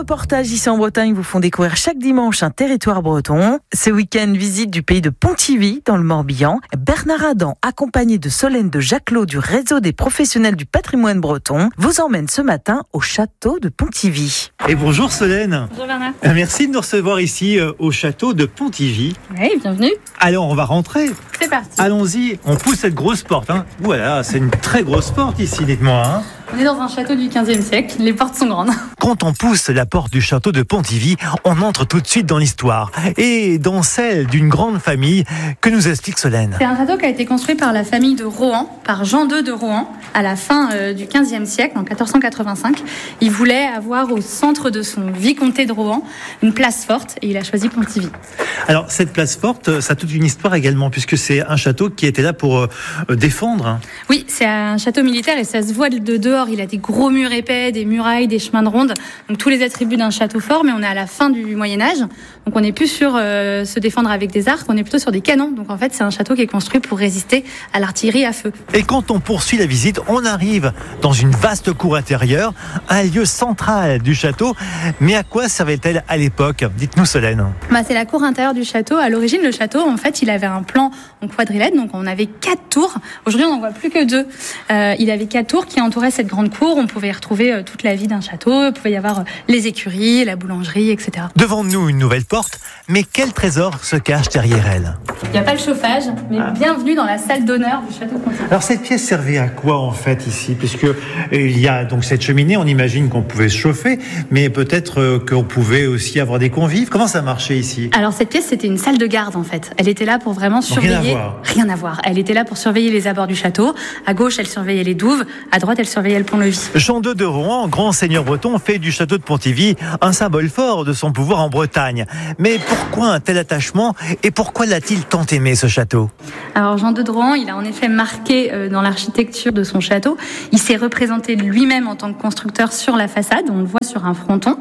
reportages ici en Bretagne vous font découvrir chaque dimanche un territoire breton. Ce week-end, visite du pays de Pontivy, dans le Morbihan. Bernard Adam, accompagné de Solène de Jacquelot du réseau des professionnels du patrimoine breton, vous emmène ce matin au château de Pontivy. Et bonjour Solène. Bonjour Bernard. Merci de nous recevoir ici au château de Pontivy. Oui, bienvenue. Alors on va rentrer. C'est parti. Allons-y, on pousse cette grosse porte. Voilà, c'est une très grosse porte ici, dites-moi. On est dans un château du 15e siècle, les portes sont grandes. Quand on pousse la porte du château de Pontivy, on entre tout de suite dans l'histoire et dans celle d'une grande famille que nous explique Solène. C'est un château qui a été construit par la famille de Rohan, par Jean II de Rohan, à la fin du 15e siècle, en 1485. Il voulait avoir au centre de son vicomté de Rohan une place forte et il a choisi Pontivy. Alors cette place forte, ça a toute une histoire également puisque c'est un château qui était là pour défendre. Oui, c'est un château militaire et ça se voit de dehors. Il a des gros murs épais, des murailles, des chemins de ronde, donc tous les attributs d'un château fort, mais on est à la fin du Moyen-Âge, donc on n'est plus sur se défendre avec des arcs, on est plutôt sur des canons, donc en fait c'est un château qui est construit pour résister à l'artillerie à feu. Et quand on poursuit la visite, on arrive dans une vaste cour intérieure, un lieu central du château, mais à quoi servait-elle à l'époque ? Dites-nous Solène. C'est la cour intérieure du château. À l'origine, le château, en fait, il avait un plan en quadrilètre, donc on avait 4 tours. Aujourd'hui, on n'en voit plus que 2. Il avait 4 tours qui entouraient cette grande cour. On pouvait y retrouver toute la vie d'un château. Il pouvait y avoir les écuries, la boulangerie, etc. Devant nous, une nouvelle porte, mais quel trésor se cache derrière elle ? Il n'y a pas le chauffage, mais bienvenue dans la salle d'honneur du château de Pontivy. Alors cette pièce servait à quoi en fait ici ? Puisque il y a donc cette cheminée, on imagine qu'on pouvait se chauffer, mais peut-être qu'on pouvait aussi avoir des convives. Comment ça marchait ici ? Alors cette pièce, c'était une salle de garde en fait. Elle était là pour vraiment surveiller. Rien à voir. Elle était là pour surveiller les abords du château. À gauche, elle surveillait les douves. À droite, elle surveillait le pont-levis. Jean II de Rohan, grand seigneur breton, fait du château de Pontivy un symbole fort de son pouvoir en Bretagne. Mais pourquoi un tel attachement et pourquoi l'a-t-il tant aimé ce château ? Alors Jean II de Rohan, il a en effet marqué dans l'architecture de son château. Il s'est représenté lui-même en tant que constructeur sur la façade. On le voit sur un fronton.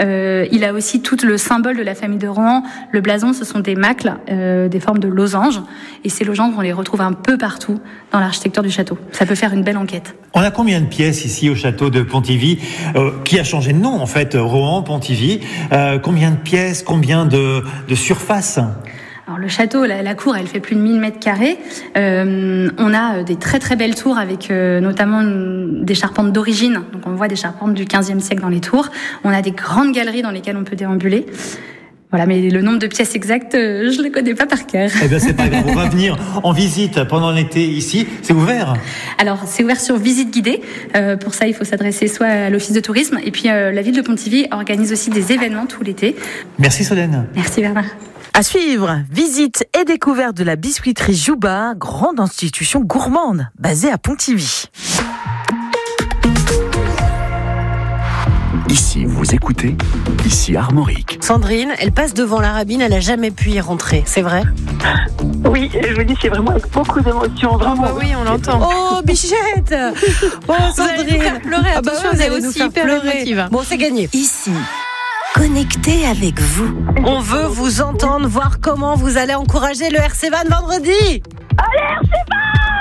Il a aussi tout le symbole de la famille de Rohan. Le blason, ce sont des macles, des formes de losanges. Et ces losanges, on les retrouve un peu partout dans l'architecture du château. Ça peut faire une belle enquête. On a combien de pièces ici au château de Pontivy, qui a changé de nom en fait, Rohan, Pontivy. Combien de pièces, combien de surface ? Alors le château, la cour, elle fait plus de 1000 mètres carrés. On a des très très belles tours avec notamment des charpentes d'origine. Donc on voit des charpentes du 15e siècle dans les tours. On a des grandes galeries dans lesquelles on peut déambuler. Voilà, mais le nombre de pièces exactes, je ne les connais pas par cœur. Eh bien, c'est pas grave. On va venir en visite pendant l'été ici. C'est ouvert ? Alors, c'est ouvert sur visite guidée. Pour ça, il faut s'adresser soit à l'office de tourisme. Et puis, la ville de Pontivy organise aussi des événements tout l'été. Merci Solène. Merci Bernard. À suivre, visite et découverte de la biscuiterie Jouba, grande institution gourmande basée à Pontivy. Ici, vous écoutez, ici Armorique. Sandrine, elle passe devant la Rabine, elle n'a jamais pu y rentrer, c'est vrai ? Oui, je vous dis, c'est vraiment avec beaucoup d'émotion, vraiment. Oui, on l'entend. Oh, bichette. Oh, Sandrine. Vous allez nous faire pleurer, attention, vous elle est allez nous aussi faire hyper pleurer. émotive. Bon, c'est gagné. Ici, connecté avec vous. On veut vous entendre, voir comment vous allez encourager le RC Van vendredi. Allez, RC Van!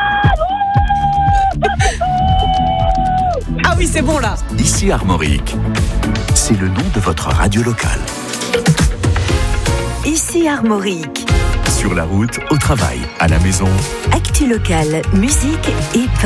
Ah oui, c'est bon là. Ici Armorique. C'est le nom de votre radio locale. Ici Armorique. Sur la route, au travail, à la maison. Actu locale, musique et